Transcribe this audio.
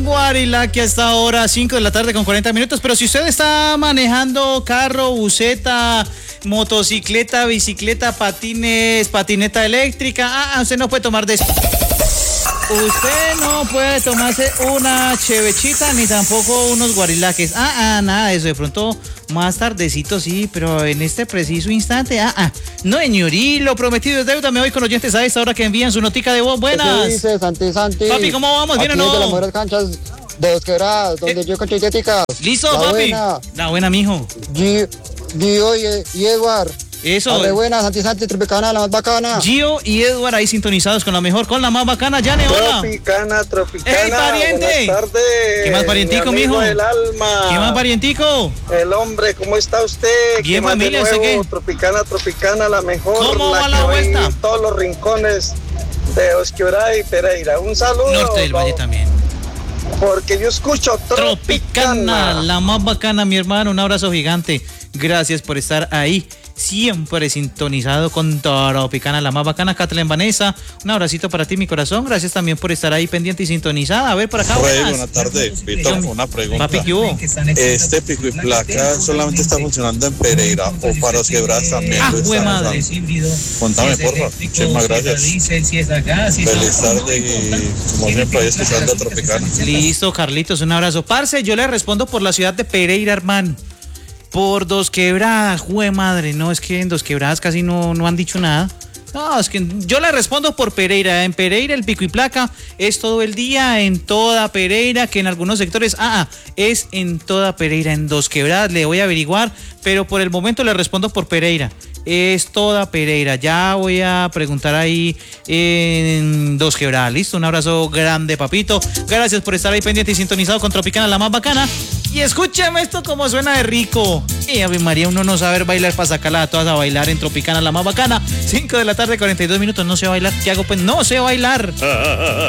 Guarilaque hasta ahora, 5 de la tarde con 40 minutos. Pero si usted está manejando carro, buseta, motocicleta, bicicleta, patines, patineta eléctrica, usted no puede tomar de eso. Usted no puede tomarse una chevechita ni tampoco unos guarilaques. Nada de eso. De pronto, más tardecito sí, pero en este preciso instante, no, señorí, lo prometido es deuda. Me voy con oyentes a esta hora que envían su notica de voz. Buenas. ¿Qué dice, Santi? Papi, ¿cómo vamos? ¿Bien o no? De las mejores canchas de Dos Quebradas, donde yo cancha idéntica. Listo, la papi. Buena. La buena, mijo. Gio y Edward. Eso. La buena, Santi, Tropicana, la más bacana. Gio y Edward ahí sintonizados con la mejor, con la más bacana. Yane, hola. Tropicana. ¡Ey, pariente! Buenas tardes. ¿Qué más parientico, mi amigo mijo? del alma. ¿Qué más parientico? El hombre, ¿cómo está usted? Bien, ¿Qué más familia, de ¿usted nuevo? qué? Tropicana, la mejor. ¿Cómo va que la va vuelta? en todos los rincones de Osquebrada y Pereira. Un saludo. Norte del Valle también. Porque yo escucho Tropicana, la más bacana, mi hermano. Un abrazo gigante. Gracias por estar ahí. Siempre sintonizado con Tropicana, la más bacana. Kathleen Vanessa, un abracito para ti, mi corazón. Gracias también por estar ahí pendiente y sintonizada. A ver, por acá. Buenas tardes, Pito, una pregunta. Papi, ¿qué hubo? ¿Este pico y placa solamente está funcionando en Pereira o para Dos Quebradas también? Madre. Contame, porfa. Muchísimas gracias. Feliz tarde y como siempre ahí escuchando a Tropicana. Listo, Carlitos, un abrazo. Parce, yo le respondo por la ciudad de Pereira, hermano. Por Dos Quebradas, jue madre, no, es que en Dos Quebradas casi no han dicho nada. No, es que yo le respondo por Pereira. En Pereira el pico y placa es todo el día, en toda Pereira, que en algunos sectores, es en toda Pereira. En Dos Quebradas le voy a averiguar, pero por el momento le respondo por Pereira. Es toda Pereira. Ya voy a preguntar ahí en Dos Quebradas. Listo, un abrazo grande, papito. Gracias por estar ahí pendiente y sintonizado con Tropicana, la más bacana. Y escúchame esto como suena de rico. Y Ave María, uno no saber bailar para sacarla a todas a bailar en Tropicana, la más bacana. 5 de la tarde, 42 minutos. No sé bailar. ¿Qué hago? Pues no sé bailar.